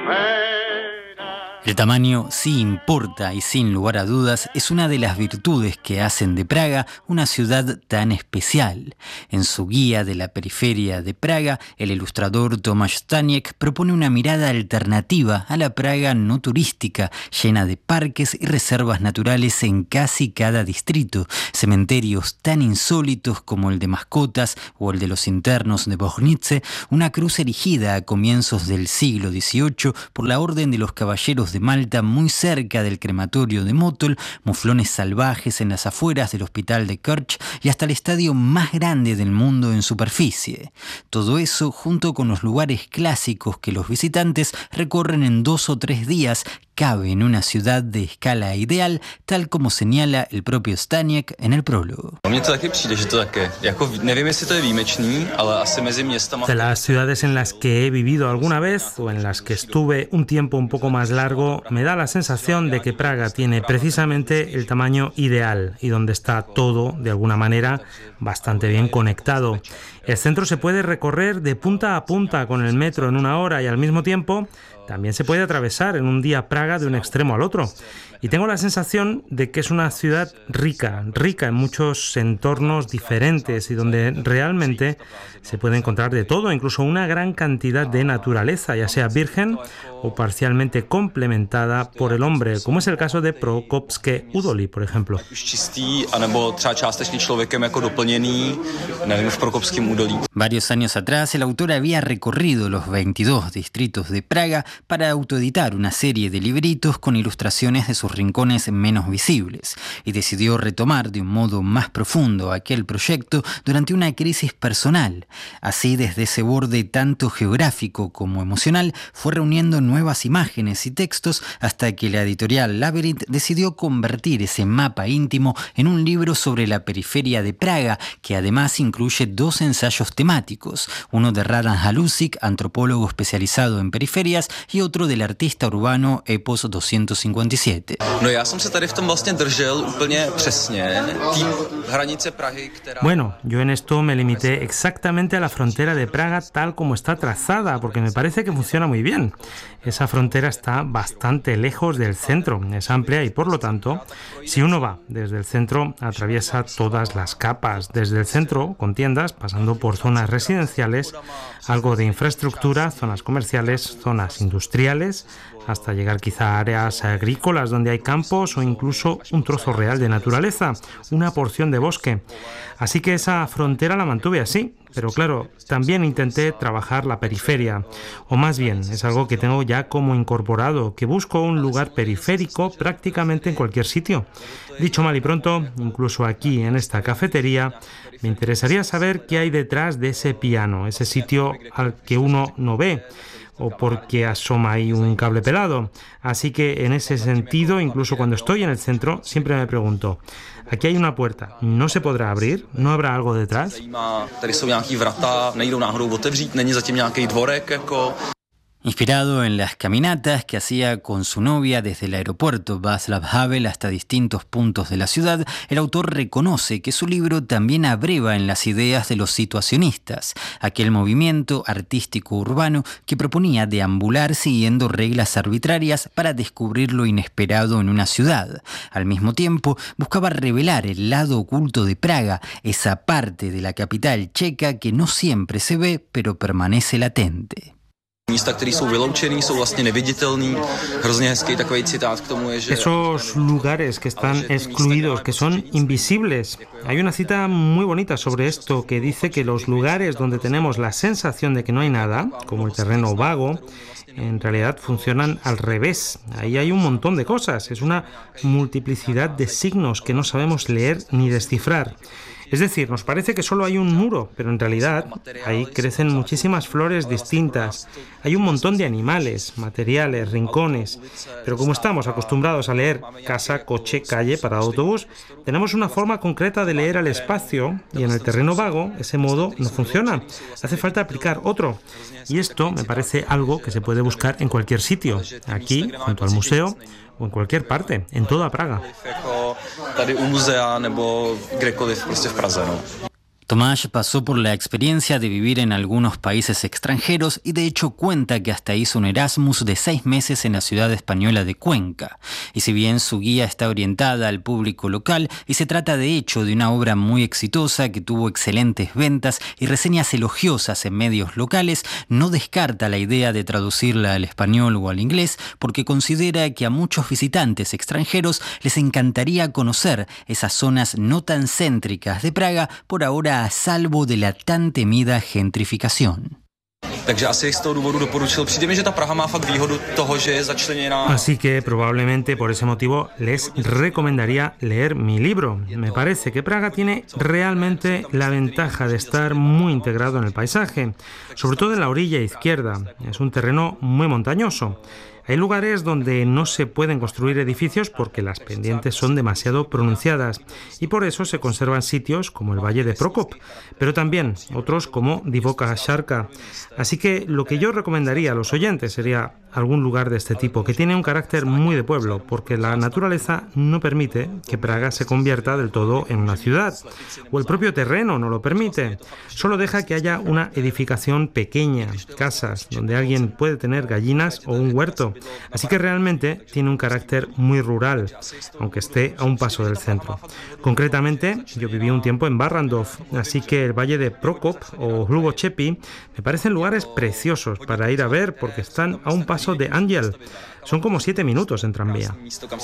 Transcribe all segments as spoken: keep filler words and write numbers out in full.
El tamaño sí importa y sin lugar a dudas es una de las virtudes que hacen de Praga una ciudad tan especial. En su guía de la periferia de Praga, el ilustrador Tomáš Staněk propone una mirada alternativa a la Praga no turística, llena de parques y reservas naturales en casi cada distrito, cementerios tan insólitos como el de mascotas o el de los internos de Bohnice, una cruz erigida a comienzos del siglo dieciocho por la Orden de los Caballeros de Malta muy cerca del crematorio de Motol, muflones salvajes en las afueras del hospital de Kerch y hasta el estadio más grande del mundo en superficie. Todo eso junto con los lugares clásicos que los visitantes recorren en dos o tres días cabe en una ciudad de escala ideal, tal como señala el propio Staněk en el prólogo. De las ciudades en las que he vivido alguna vez o en las que estuve un tiempo un poco más largo, me da la sensación de que Praga tiene precisamente el tamaño ideal y donde está todo, de alguna manera, bastante bien conectado. El centro se puede recorrer de punta a punta con el metro en una hora y al mismo tiempo también se puede atravesar en un día Praga de un extremo al otro. Y tengo la sensación de que es una ciudad rica, rica en muchos entornos diferentes y donde realmente se puede encontrar de todo, incluso una gran cantidad de naturaleza, ya sea virgen o parcialmente complementada por el hombre, como es el caso de Prokopské údolí, por ejemplo. Varios años atrás, el autor había recorrido los veintidós distritos de Praga para autoeditar una serie de libritos con ilustraciones de sus rincones menos visibles y decidió retomar de un modo más profundo aquel proyecto durante una crisis personal. Así, desde ese borde tanto geográfico como emocional, fue reuniendo nuevas imágenes y textos hasta que la editorial Labyrinth decidió convertir ese mapa íntimo en un libro sobre la periferia de Praga, que además incluye dos ensayos temáticos, uno de Radan Halusic, antropólogo especializado en periferias, y otro del artista urbano Epos doscientos cincuenta y siete. Bueno, yo en esto me limité exactamente a la frontera de Praga tal como está trazada, porque me parece que funciona muy bien. Esa frontera está bastante lejos del centro, es amplia y por lo tanto, si uno va desde el centro, atraviesa todas las capas, desde el centro, con tiendas, pasando por zonas residenciales, algo de infraestructura, zonas comerciales, zonas industriales, hasta llegar quizá a áreas agrícolas donde hay campos o incluso un trozo real de naturaleza, una porción de bosque. Así que esa frontera la mantuve así, pero claro, también intenté trabajar la periferia, o más bien, es algo que tengo ya como incorporado, que busco un lugar periférico prácticamente en cualquier sitio. Dicho mal y pronto, incluso aquí en esta cafetería, me interesaría saber qué hay detrás de ese piano, ese sitio al que uno no ve, o porque asoma ahí un cable pelado. Así que en ese sentido, incluso cuando estoy en el centro, siempre me pregunto, aquí hay una puerta, ¿no se podrá abrir? ¿No habrá algo detrás? Inspirado en las caminatas que hacía con su novia desde el aeropuerto Václav Havel hasta distintos puntos de la ciudad, el autor reconoce que su libro también abreva en las ideas de los situacionistas, aquel movimiento artístico urbano que proponía deambular siguiendo reglas arbitrarias para descubrir lo inesperado en una ciudad. Al mismo tiempo, buscaba revelar el lado oculto de Praga, esa parte de la capital checa que no siempre se ve, pero permanece latente. Esos lugares que están excluidos, que son invisibles. Hay una cita muy bonita sobre esto que dice que los lugares donde tenemos la sensación de que no hay nada, como el terreno vago, en realidad funcionan al revés. Ahí hay un montón de cosas. Es una multiplicidad de signos que no sabemos leer ni descifrar. Es decir, nos parece que solo hay un muro, pero en realidad ahí crecen muchísimas flores distintas. Hay un montón de animales, materiales, rincones. Pero como estamos acostumbrados a leer casa, coche, calle, parada de autobús, tenemos una forma concreta de leer al espacio y en el terreno vago ese modo no funciona. Hace falta aplicar otro. Y esto me parece algo que se puede buscar en cualquier sitio. Aquí, junto al museo, o en cualquier parte, en toda Praga. Tomáš pasó por la experiencia de vivir en algunos países extranjeros y de hecho cuenta que hasta hizo un Erasmus de seis meses en la ciudad española de Cuenca. Y si bien su guía está orientada al público local y se trata de hecho de una obra muy exitosa que tuvo excelentes ventas y reseñas elogiosas en medios locales, no descarta la idea de traducirla al español o al inglés porque considera que a muchos visitantes extranjeros les encantaría conocer esas zonas no tan céntricas de Praga, por ahora a salvo de la tan temida gentrificación. Así que probablemente por ese motivo les recomendaría leer mi libro. Me parece que Praga tiene realmente la ventaja de estar muy integrado en el paisaje, sobre todo en la orilla izquierda. Es un terreno muy montañoso. Hay lugares donde no se pueden construir edificios porque las pendientes son demasiado pronunciadas y por eso se conservan sitios como el Valle de Prokop, pero también otros como Divoká Šarka. Así que lo que yo recomendaría a los oyentes sería algún lugar de este tipo, que tiene un carácter muy de pueblo, porque la naturaleza no permite que Praga se convierta del todo en una ciudad, o el propio terreno no lo permite. Solo deja que haya una edificación pequeña, casas, donde alguien puede tener gallinas o un huerto. Así que realmente tiene un carácter muy rural, aunque esté a un paso del centro. Concretamente, yo viví un tiempo en Barrandov, así que el Valle de Prokop o Hlubočepi me parecen lugares preciosos para ir a ver porque están a un paso de Anděl. Son como siete minutos en tranvía.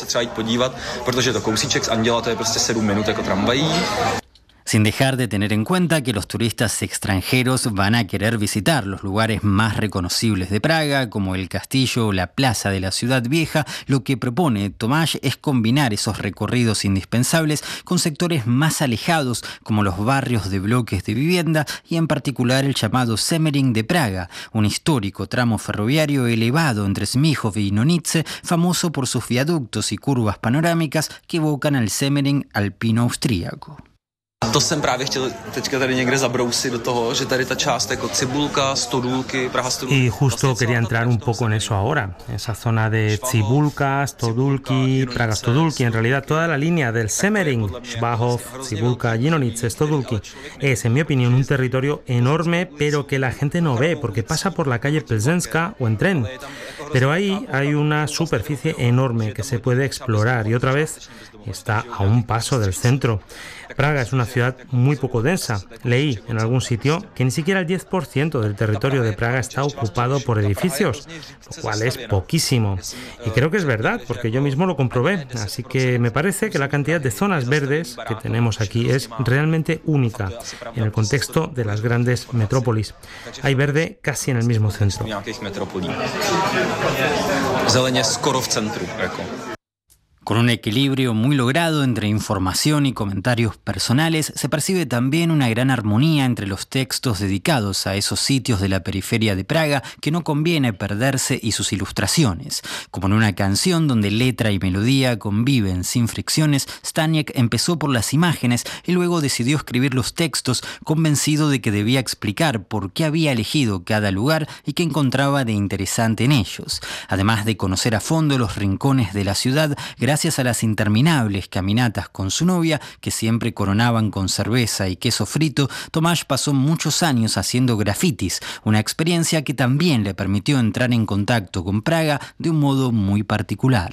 Sin dejar de tener en cuenta que los turistas extranjeros van a querer visitar los lugares más reconocibles de Praga, como el castillo o la plaza de la ciudad vieja. Lo que propone Tomáš es combinar esos recorridos indispensables con sectores más alejados, como los barrios de bloques de vivienda y en particular el llamado Semmering de Praga, un histórico tramo ferroviario elevado entre Smíchov y Nonice, famoso por sus viaductos y curvas panorámicas que evocan al Semmering alpino austríaco. To jsem právě chtěl teďka tady někde zabrousit do toho, že tady ta část jako Cibulka, Stodulky, Praha Stodulky. Y justo quería entrar un poco en eso ahora, esa zona de Cibulka, Stodulky, Praga Stodulky, en realidad toda la línea del Semmering, Šváhov, Cibulka, Jinonice, Stodulky, es en mi opinión un territorio enorme pero que la gente no ve porque pasa por la calle Plzeňská o en tren. Pero ahí hay una superficie enorme que se puede explorar y otra vez está a un paso del centro. Praga es una ciudad muy poco densa. Leí en algún sitio que ni siquiera el diez por ciento del territorio de Praga está ocupado por edificios, lo cual es poquísimo. Y creo que es verdad, porque yo mismo lo comprobé. Así que me parece que la cantidad de zonas verdes que tenemos aquí es realmente única en el contexto de las grandes metrópolis. Hay verde casi en el mismo centro. Zeleně skoro v centru, jako. Con un equilibrio muy logrado entre información y comentarios personales, se percibe también una gran armonía entre los textos dedicados a esos sitios de la periferia de Praga que no conviene perderse y sus ilustraciones. Como en una canción donde letra y melodía conviven sin fricciones, Staněk empezó por las imágenes y luego decidió escribir los textos convencido de que debía explicar por qué había elegido cada lugar y qué encontraba de interesante en ellos. Además de conocer a fondo los rincones de la ciudad, gracias Gracias a las interminables caminatas con su novia, que siempre coronaban con cerveza y queso frito, Tomáš pasó muchos años haciendo grafitis, una experiencia que también le permitió entrar en contacto con Praga de un modo muy particular.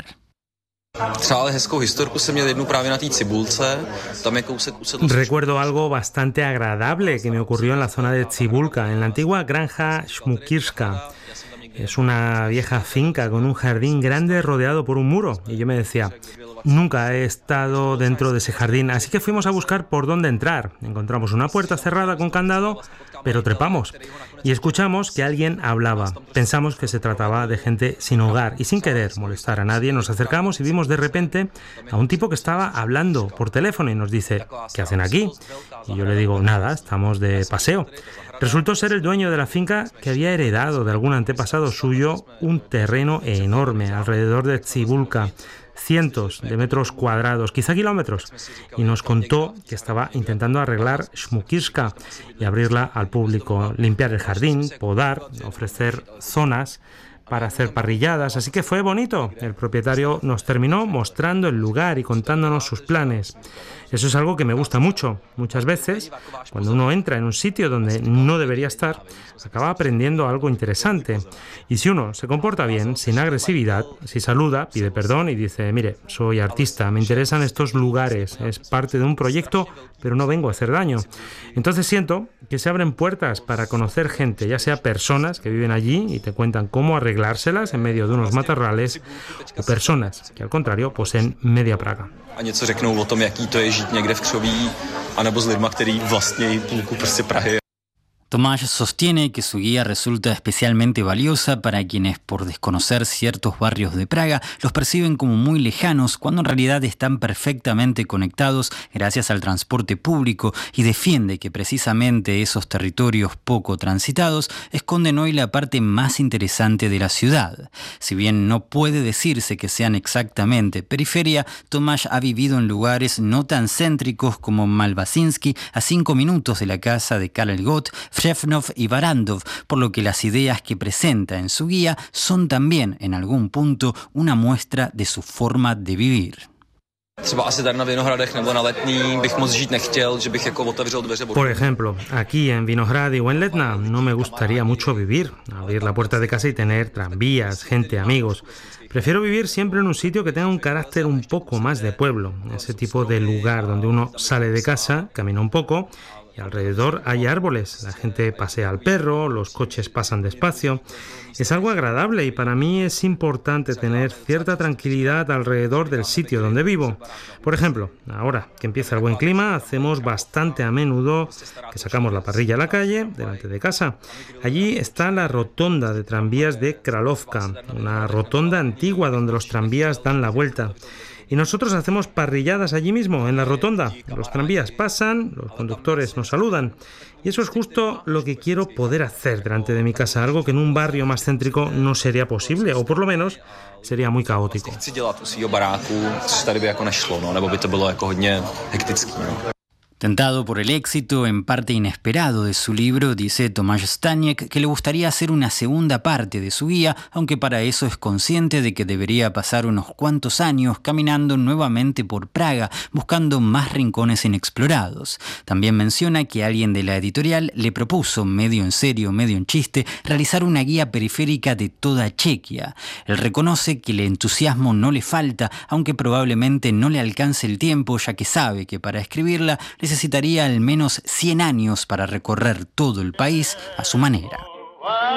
Recuerdo algo bastante agradable que me ocurrió en la zona de Cibulka, en la antigua granja Šmukirska. Es una vieja finca con un jardín grande rodeado por un muro. Y yo me decía, nunca he estado dentro de ese jardín, así que fuimos a buscar por dónde entrar. Encontramos una puerta cerrada con candado, pero trepamos. Y escuchamos que alguien hablaba. Pensamos que se trataba de gente sin hogar y sin querer molestar a nadie. Nos acercamos y vimos de repente a un tipo que estaba hablando por teléfono y nos dice, ¿qué hacen aquí? Y yo le digo, nada, estamos de paseo. Resultó ser el dueño de la finca que había heredado de algún antepasado suyo un terreno enorme alrededor de Cibulka, cientos de metros cuadrados, quizá kilómetros, y nos contó que estaba intentando arreglar Šmukirska y abrirla al público, limpiar el jardín, podar, ofrecer zonas para hacer parrilladas, así que fue bonito. El propietario nos terminó mostrando el lugar y contándonos sus planes. Eso es algo que me gusta mucho. Muchas veces, cuando uno entra en un sitio donde no debería estar, acaba aprendiendo algo interesante. Y si uno se comporta bien, sin agresividad, si saluda, pide perdón y dice, mire, soy artista, me interesan estos lugares, es parte de un proyecto, pero no vengo a hacer daño. Entonces siento que se abren puertas para conocer gente, ya sea personas que viven allí y te cuentan cómo arreglárselas en medio de unos matorrales, o personas que al contrario poseen media Praga. A něco řeknou o tom, jaký to je žít někde v křoví, anebo s lidma, který vlastní půlku prostě Prahy. Tomáš sostiene que su guía resulta especialmente valiosa para quienes, por desconocer ciertos barrios de Praga, los perciben como muy lejanos cuando en realidad están perfectamente conectados gracias al transporte público, y defiende que precisamente esos territorios poco transitados esconden hoy la parte más interesante de la ciudad. Si bien no puede decirse que sean exactamente periferia, Tomáš ha vivido en lugares no tan céntricos como Malvasinski, a cinco minutos de la casa de Karel Gott, Shevnov y Barandov, por lo que las ideas que presenta en su guía son también, en algún punto, una muestra de su forma de vivir. Por ejemplo, aquí en Vinohrady o en Letna no me gustaría mucho vivir, abrir la puerta de casa y tener tranvías, gente, amigos. Prefiero vivir siempre en un sitio que tenga un carácter un poco más de pueblo, ese tipo de lugar donde uno sale de casa, camina un poco y alrededor hay árboles, la gente pasea al perro, los coches pasan despacio. Es algo agradable y para mí es importante tener cierta tranquilidad alrededor del sitio donde vivo. Por ejemplo, ahora que empieza el buen clima, hacemos bastante a menudo que sacamos la parrilla a la calle, delante de casa. Allí está la rotonda de tranvías de Kralovka, una rotonda antigua donde los tranvías dan la vuelta. Y nosotros hacemos parrilladas allí mismo, en la rotonda. Los tranvías pasan, los conductores nos saludan. Y eso es justo lo que quiero poder hacer delante de mi casa, algo que en un barrio más céntrico no sería posible, o por lo menos sería muy caótico. Tentado por el éxito, en parte inesperado, de su libro, dice Tomáš Staněk que le gustaría hacer una segunda parte de su guía, aunque para eso es consciente de que debería pasar unos cuantos años caminando nuevamente por Praga, buscando más rincones inexplorados. También menciona que alguien de la editorial le propuso, medio en serio, medio en chiste, realizar una guía periférica de toda Chequia. Él reconoce que el entusiasmo no le falta, aunque probablemente no le alcance el tiempo, ya que sabe que para escribirla necesitaría al menos cien años para recorrer todo el país a su manera.